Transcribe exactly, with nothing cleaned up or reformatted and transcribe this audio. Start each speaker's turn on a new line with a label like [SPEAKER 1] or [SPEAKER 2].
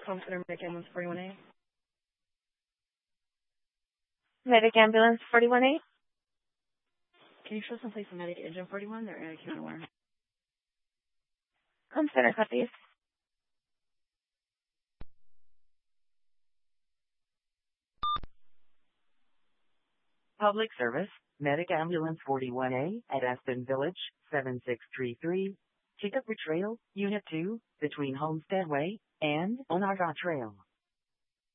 [SPEAKER 1] Home Center Medic Ambulance forty-one A.
[SPEAKER 2] Medic Ambulance forty-one A.
[SPEAKER 1] Can you show someplace in Medic Engine forty-one? They're in a nowhere.
[SPEAKER 2] Home Center copies.
[SPEAKER 3] Public service, Medic Ambulance forty-one A at Aspen Village, seven six three three, Chicopee Trail, Unit two, between Homestead Way and Onarga Trail.